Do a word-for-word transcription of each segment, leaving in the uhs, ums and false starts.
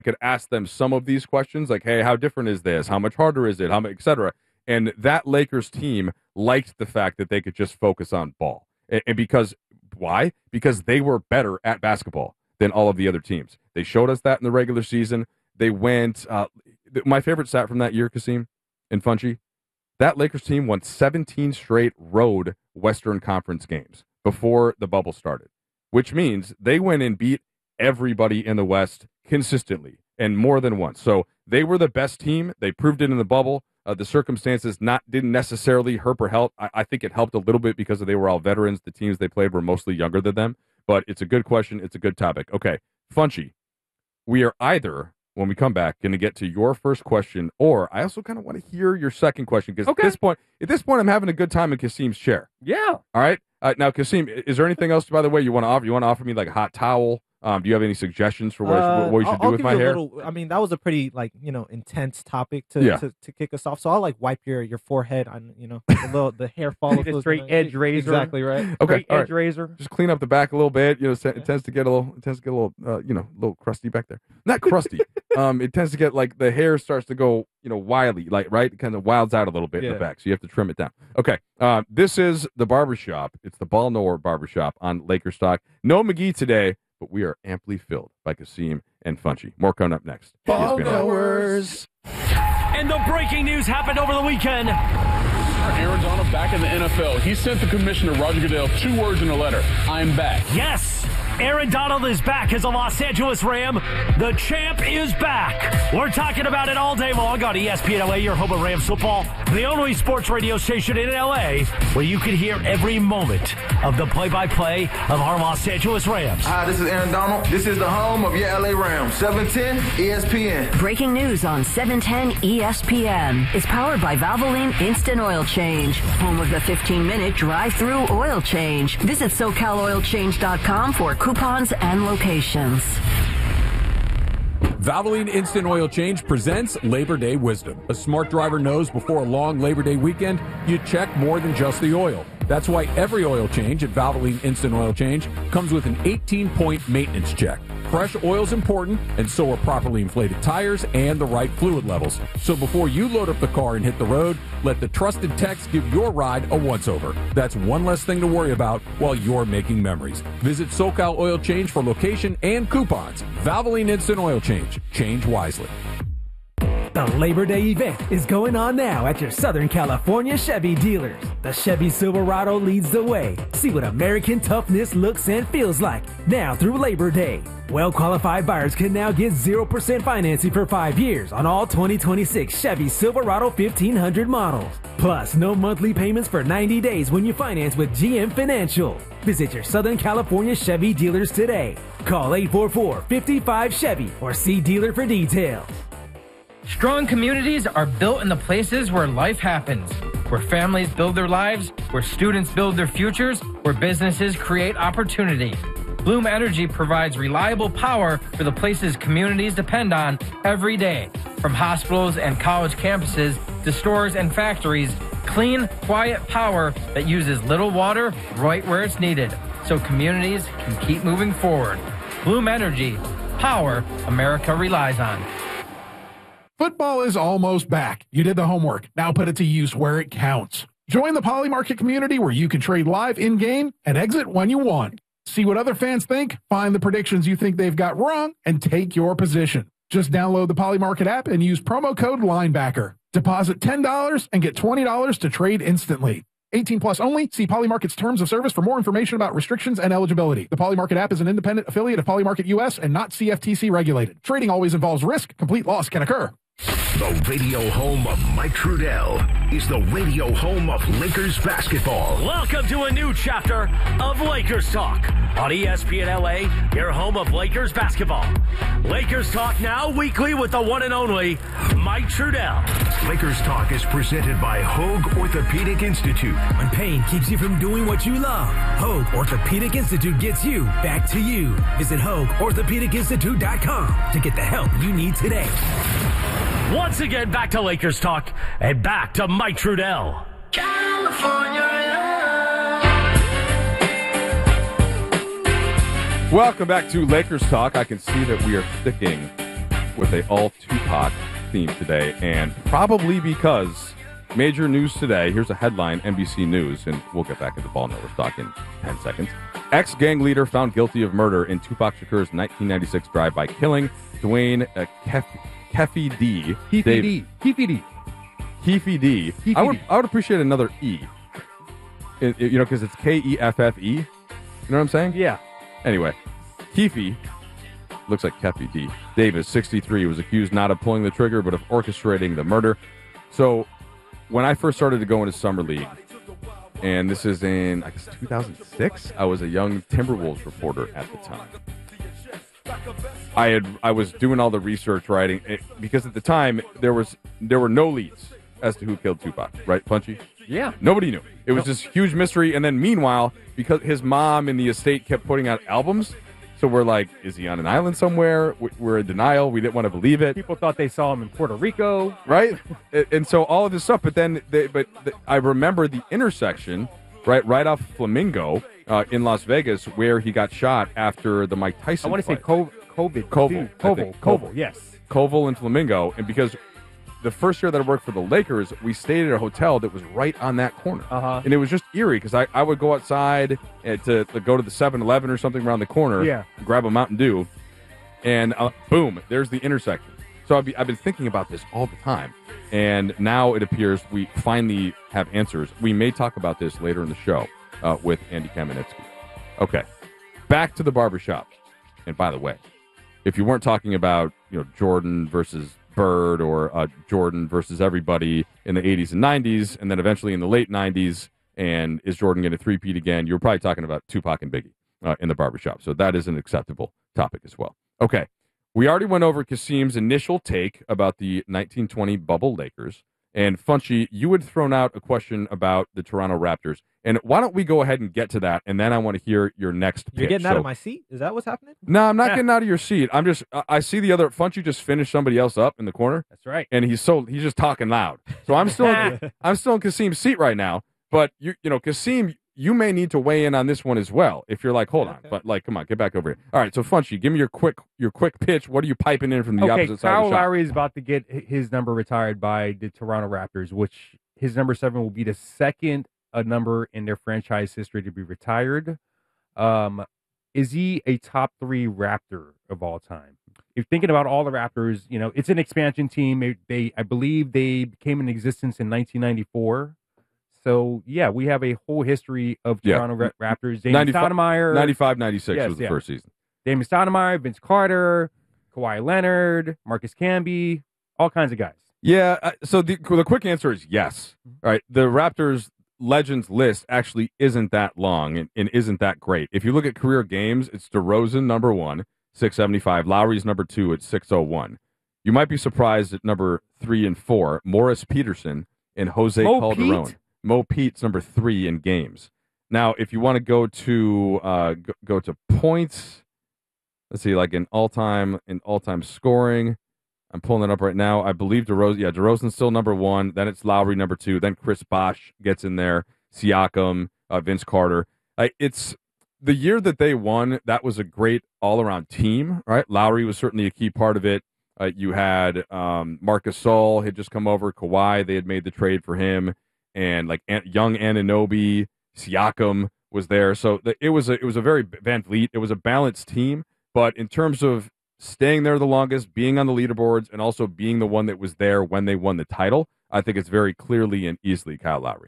could ask them some of these questions, like, hey, how different is this? How much harder is it? How much, et cetera. And that Lakers team liked the fact that they could just focus on ball. And, and because, why? Because they were better at basketball than all of the other teams. They showed us that in the regular season. They went, uh, my favorite stat from that year, Kasim and Funchy, that Lakers team won seventeen straight road Western Conference games before the bubble started, which means they went and beat everybody in the West consistently and more than once. So they were the best team. They proved it in the bubble. Uh, the circumstances not didn't necessarily hurt or help. I, I think it helped a little bit because they were all veterans. The teams they played were mostly younger than them. But it's a good question. It's a good topic. Okay, Funchy, we are either, when we come back, going to get to your first question, or I also kind of want to hear your second question because okay. at this point, at this point, I'm having a good time in Kasim's chair. Yeah. All right. Uh, now, Kasim, is there anything else, by the way, you want to offer? You want to offer me like a hot towel? Um, do you have any suggestions for what, uh, what we should I'll, do I'll with give my you a hair? Little, I mean, that was a pretty like you know intense topic to, Yeah. to, to kick us off. So I'll like wipe your, your forehead on you know the little the hair follicles. Straight edge razor. Exactly right. Okay, Straight all edge right. razor. Just clean up the back a little bit. You know, it tends to get a little, it tends to get a little, uh, you know, a little crusty back there. Not crusty. um, it tends to get like the hair starts to go, you know, wily, like right, it kind of wilds out a little bit Yeah. in the back. So you have to trim it down. Okay. Uh, this is the barbershop. It's the Ball Nowhere Barbershop on Lakers Talk. No McGee today, but we are amply filled by Kasim and Funchy. More coming up next. Ball Knowers. And the breaking news happened over the weekend. Aaron Donald back in the N F L. He sent the commissioner, Roger Goodell, two words in a letter. I'm back. Yes, Aaron Donald is back as a Los Angeles Ram. The champ is back. We're talking about it all day long on E S P N L A, your home of Rams football, the only sports radio station in L A where you can hear every moment of the play-by-play of our Los Angeles Rams. Hi, this is Aaron Donald. This is the home of your L A Rams, seven ten E S P N. Breaking news on seven ten E S P N is powered by Valvoline Instant Oil Change, home of the fifteen-minute drive-through oil change. Visit so cal oil change dot com for coupons and locations. Valvoline Instant Oil Change presents Labor Day Wisdom. A smart driver knows before a long Labor Day weekend, you check more than just the oil. That's why every oil change at Valvoline Instant Oil Change comes with an eighteen-point maintenance check. Fresh oil is important, and so are properly inflated tires and the right fluid levels. So before you load up the car and hit the road, let the trusted techs give your ride a once-over. That's one less thing to worry about while you're making memories. Visit SoCal Oil Change for location and coupons. Valvoline Instant Oil Change. Change wisely. The Labor Day event is going on now at your Southern California Chevy dealers. The Chevy Silverado leads the way. See what American toughness looks and feels like now through Labor Day. Well-qualified buyers can now get zero percent financing for five years on all twenty twenty-six Chevy Silverado fifteen hundred models. Plus, no monthly payments for ninety days when you finance with G M Financial. Visit your Southern California Chevy dealers today. Call eight four four, five five, Chevy or see dealer for details. Strong communities are built in the places where life happens, where families build their lives, where students build their futures, where businesses create opportunity. Bloom Energy provides reliable power for the places communities depend on every day. From hospitals and college campuses to stores and factories, clean, quiet power that uses little water right where it's needed, so communities can keep moving forward. Bloom Energy, power America relies on. Football is almost back. You did the homework. Now put it to use where it counts. Join the Poly Market community where you can trade live in-game and exit when you want. See what other fans think, find the predictions you think they've got wrong, and take your position. Just download the Poly Market app and use promo code LINEBACKER. Deposit ten dollars and get twenty dollars to trade instantly. eighteen plus only. See Poly Market's terms of service for more information about restrictions and eligibility. The Poly Market app is an independent affiliate of Poly Market U S and not C F T C regulated. Trading always involves risk. Complete loss can occur. The radio home of Mike Trudell is the radio home of Lakers basketball. Welcome to a new chapter of Lakers Talk on E S P N L A, your home of Lakers basketball. Lakers Talk now weekly with the one and only Mike Trudell. Lakers Talk is presented by Hoag Orthopedic Institute. When pain keeps you from doing what you love, Hoag Orthopedic Institute gets you back to you. Visit Hoag Orthopedic Institute dot com to get the help you need today. Once again, back to Lakers Talk and back to Mike Trudell. California. Welcome back to Lakers Talk. I can see that we are sticking with a all Tupac theme today, and probably because major news today. Here's a headline, N B C News, and we'll get back at the Ball Network stock in ten seconds. Ex-gang leader found guilty of murder in Tupac Shakur's nineteen ninety-six drive-by killing. Dwayne uh, Kef, Keffe D. Keffe D. Keffe D. Keffe D. Keffe I would, D. I would appreciate another E. It, it, you know, because it's K E F F E. You know what I'm saying? Yeah. Anyway, Keffe, looks like Keffe D. Davis, sixty-three, was accused not of pulling the trigger, but of orchestrating the murder. So, when I first started to go into Summer League, and this is in, I guess, two thousand six, I was a young Timberwolves reporter at the time. I had I was doing all the research writing it, because at the time there was there were no leads as to who killed Tupac, right, Punchy? Yeah. Nobody knew. It was No. this huge mystery, and then meanwhile, because his mom and the estate kept putting out albums, so we're like, is he on an island somewhere? We- We're in denial. We didn't want to believe it. People thought they saw him in Puerto Rico. Right? And- and so all of this stuff, but then, they, but the, I remember the intersection, right, right off Flamingo uh, in Las Vegas, where he got shot after the Mike Tyson I want to say fight. Co- COVID. Koval. too. I Koval. think. Koval, yes. Koval and Flamingo, and because the first year that I worked for the Lakers, we stayed at a hotel that was right on that corner. Uh-huh. And it was just eerie because I, I would go outside and to, to go to the seven eleven or something around the corner, Yeah. grab a Mountain Dew, and uh, boom, there's the intersection. So I've, be, I've been thinking about this all the time. And now it appears we finally have answers. We may talk about this later in the show uh, with Andy Kamenetsky. Okay, back to the barbershop. And by the way, if you weren't talking about, you know, Jordan versus Bird or uh, Jordan versus everybody in the eighties and nineties, and then eventually in the late nineties, and is Jordan going to three-peat again, you were probably talking about Tupac and Biggie uh, in the barbershop. So that is an acceptable topic as well. Okay, we already went over Kasim's initial take about the nineteen twenty bubble Lakers. And Funchy, you had thrown out a question about the Toronto Raptors. And why don't we go ahead and get to that, and then I want to hear your next pitch. You're getting out So- of my seat? Is that what's happening? No, I'm not getting out of your seat. I'm just, I- I see the other, Funchy just finished somebody else up in the corner. That's right. And he's so, he's just talking loud. So I'm still, in, I'm still in Kasim's seat right now. But, you you know, Kasim, you may need to weigh in on this one as well. If you're like, hold on, but like, come on, get back over here. All right, so Funchy, give me your quick, your quick pitch. What are you piping in from the Okay, opposite side Kyle of the shop? Lowry is about to get h- his number retired by the Toronto Raptors, which his number seven will be the second a number in their franchise history to be retired. Um, is he a top three Raptor of all time? If thinking about all the Raptors, you know, it's an expansion team. They, they I believe they came in existence in nineteen ninety-four. So, yeah, we have a whole history of Yeah. Toronto Ra- Raptors. Damon Stoudemire. ninety-five ninety-six Yes, was the yeah. first season. Damon Stoudemire, Vince Carter, Kawhi Leonard, Marcus Camby, all kinds of guys. Yeah, uh, so the, the quick answer is yes. All right, the Raptors legends list actually isn't that long and, and isn't that great. If you look at career games, it's DeRozan number one, six seventy-five. Lowry's number two at six oh one. You might be surprised at number three and four, Morris Peterson and Jose Mo Calderon. Pete? Mo Pete's number three in games. Now, if you want to go to uh, go, go to points, let's see, like in all time in all time scoring. I'm pulling it up right now. I believe DeRozan, yeah, DeRozan's still number one. Then it's Lowry number two. Then Chris Bosh gets in there. Siakam, uh, Vince Carter. Uh, it's the year that they won. That was a great all-around team, right? Lowry was certainly a key part of it. Uh, you had um, Marc Gasol had just come over. Kawhi, they had made the trade for him, and like An- young Anunoby, Siakam was there. So the, it was a it was a very Van Vliet. It was a balanced team, but in terms of staying there the longest, being on the leaderboards, and also being the one that was there when they won the title, I think it's very clearly and easily Kyle Lowry.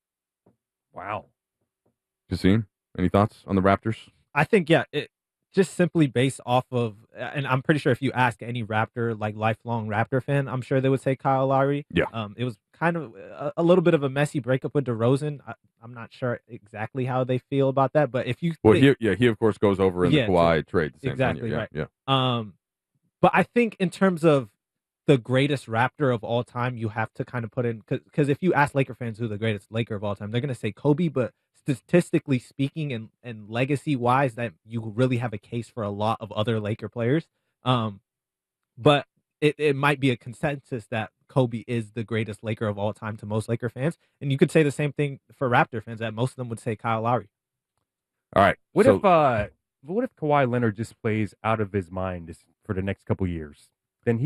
Wow. Kasim, any thoughts on the Raptors? I think, yeah, it just simply based off of, and I'm pretty sure if you ask any Raptor, like lifelong Raptor fan, I'm sure they would say Kyle Lowry. Yeah. Um, it was kind of a, a little bit of a messy breakup with DeRozan. I, I'm not sure exactly how they feel about that, but if you Well, think, he, yeah, he of course goes over in Yeah, the Kawhi trade. The same exactly tenure. right. Yeah, yeah. Um, but I think in terms of the greatest Raptor of all time, you have to kind of put in, because if you ask Laker fans who the greatest Laker of all time, they're going to say Kobe. But statistically speaking, and and legacy wise, that you really have a case for a lot of other Laker players. Um, but it, it might be a consensus that Kobe is the greatest Laker of all time to most Laker fans, and you could say the same thing for Raptor fans, that most of them would say Kyle Lowry. All right. What so, if uh, what if Kawhi Leonard just plays out of his mind this, for the next couple years?